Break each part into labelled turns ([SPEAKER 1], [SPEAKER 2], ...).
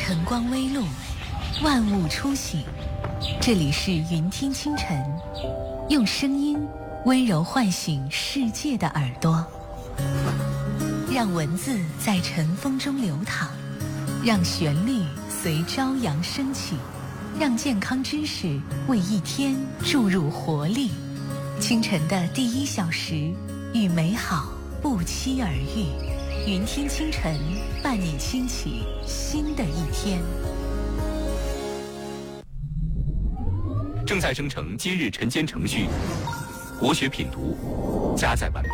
[SPEAKER 1] 晨光微露，万物初醒。这里是云听清晨，用声音温柔唤醒世界的耳朵，让文字在晨风中流淌，让旋律随朝阳升起，让健康知识为一天注入活力。清晨的第1小时，与美好不期而遇。云听清晨，伴你轻启新的一天。
[SPEAKER 2] 正在生成今日晨间程序，国学品读加载完毕。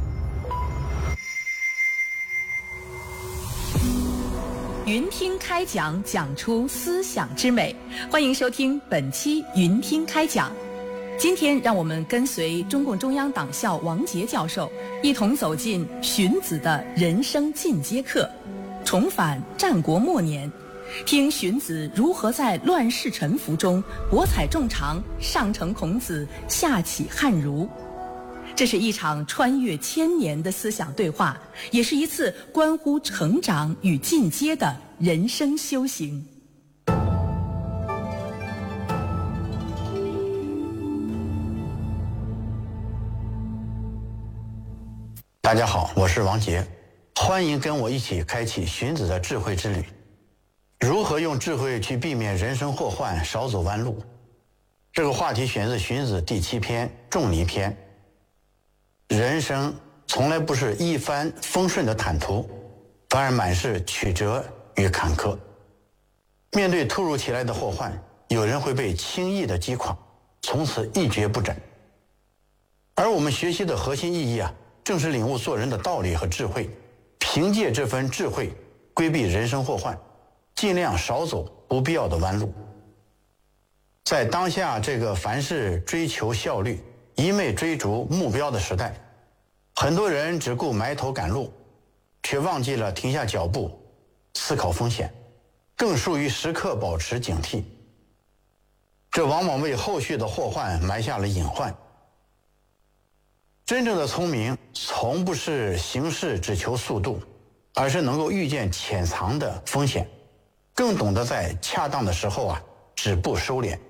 [SPEAKER 3] 云听开讲，讲出思想之美。欢迎收听本期云听开讲。今天让我们跟随中共中央党校王杰教授，一同走进荀子的人生进阶课，重返战国末年，听荀子如何在乱世沉浮中博采众长，上承孔子，下启汉儒。这是一场穿越千年的思想对话，也是一次关乎成长与进阶的人生修行。
[SPEAKER 4] 大家好，我是王杰，欢迎跟我一起开启荀子的智慧之旅。如何用智慧去避免人生祸患，少走弯路？这个话题选自荀子第7篇《仲尼篇》。人生从来不是一帆风顺的坦途，反而满是曲折与坎坷。面对突如其来的祸患，有人会被轻易的击垮，从此一蹶不振。而我们学习的核心意义正是领悟做人的道理和智慧，凭借这份智慧规避人生祸患，尽量少走不必要的弯路。在当下这个凡事追求效率、一味追逐目标的时代，很多人只顾埋头赶路，却忘记了停下脚步思考风险，更疏于时刻保持警惕。这往往为后续的祸患埋下了隐患。真正的聪明从不是行事只求速度，而是能够预见潜藏的风险，更懂得在恰当的时候止步收敛。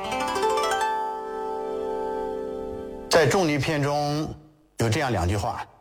[SPEAKER 4] 在仲尼篇中有这样2句话：